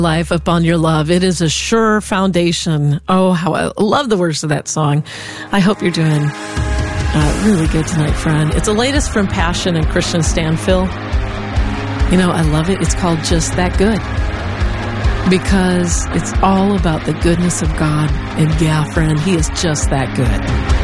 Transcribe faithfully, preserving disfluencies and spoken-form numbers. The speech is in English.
Life upon your love. It is a sure foundation. Oh, how I love the words of that song. I hope you're doing uh, really good tonight, friend. It's the latest from Passion and Christian Stanfill. You know, I love it. It's called Just That Good, because it's all about the goodness of God. And yeah, friend, He is just that good.